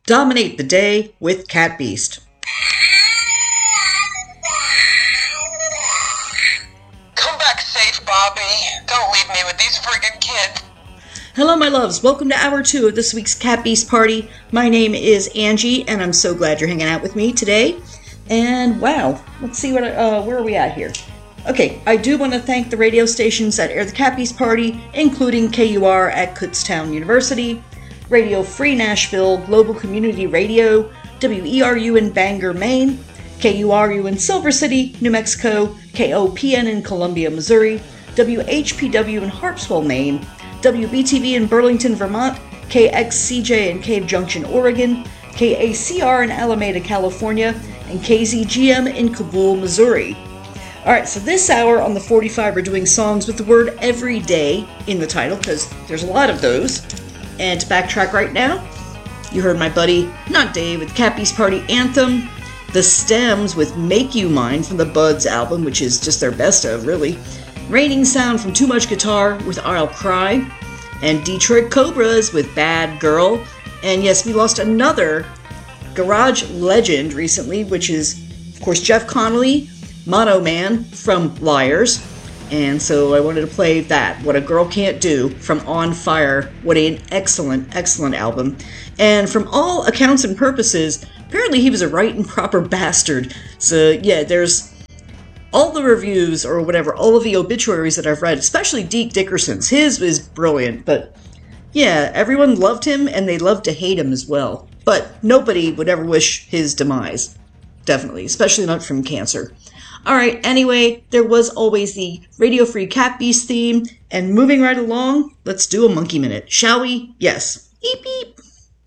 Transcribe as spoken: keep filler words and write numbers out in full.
Dominate the day with Cat Beast. Come back safe, Bobby. Don't leave me with these friggin' kids. Hello, my loves. Welcome to hour two of this week's Cat Beast Party. My name is Angie, and I'm so glad you're hanging out with me today. And wow, let's see what uh, where are we at here? Okay, I do want to thank the radio stations that air the Cat Beast Party, including K U R at Kutztown University, Radio Free Nashville, Global Community Radio, W E R U in Bangor, Maine, K U R U in Silver City, New Mexico, K O P N in Columbia, Missouri, W H P W in Harpswell, Maine, W B T V in Burlington, Vermont, K X C J in Cave Junction, Oregon, K A C R in Alameda, California, and K Z G M in Kabul, Missouri. Alright, so this hour on the forty-five we're doing songs with the word every day in the title, because there's a lot of those. And to backtrack right now, you heard my buddy, not Dave, with Cat Beast Party Anthem, The Stems with Make You Mine from the Buds album, which is just their best of, really, Raining Sound from Too Much Guitar with I'll Cry, and Detroit Cobras with Bad Girl. And yes, we lost another garage legend recently, which is, of course, Jeff Connolly, Mono Man from Liars. And so I wanted to play that, What a Girl Can't Do, from On Fire. What an excellent, excellent album. And from all accounts and purposes, apparently he was a right and proper bastard. So yeah, there's all the reviews, or whatever, all of the obituaries that I've read, especially Deke Dickerson's. His is brilliant, but yeah, everyone loved him, and they loved to hate him as well. But nobody would ever wish his demise. Definitely, especially not from cancer. Alright, anyway, there was always the Radio Free Cat Beast theme, and moving right along, let's do a monkey minute, shall we? Yes. Eep, eep.